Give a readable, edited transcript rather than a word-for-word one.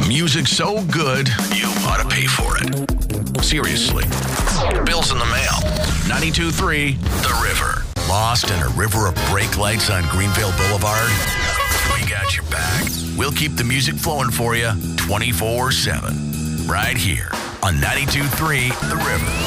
Music so good, you ought to pay for it. Seriously. Bills in the mail. 92.3 The River. Lost in a river of brake lights on Greenville Boulevard? We got your back. We'll keep the music flowing for you 24/7. Right here on 92.3 The River.